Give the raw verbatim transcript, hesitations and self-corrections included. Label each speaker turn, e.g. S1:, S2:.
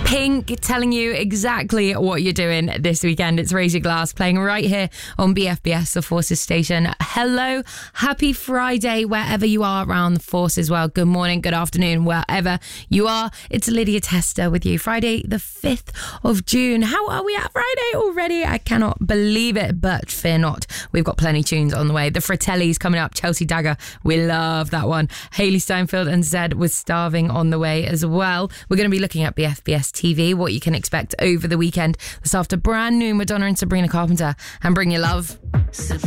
S1: Pink telling you exactly what you're doing this weekend. It's Raise Your Glass playing right here on B F B S, the Forces station. Hello, happy Friday wherever you are around the Forces world. Good morning, good afternoon, wherever you are. It's Lydia Tester with you. Friday the fifth of June. How are we at Friday already? I cannot believe it, but fear not. We've got plenty of tunes on the way. The Fratellis coming up, Chelsea Dagger. We love that one. Hayley Steinfeld and Zed with Starving on the way as well. We're going to be looking at B F B S T V, what you can expect over the weekend. This after brand new Madonna and Sabrina Carpenter and Bring Your Love.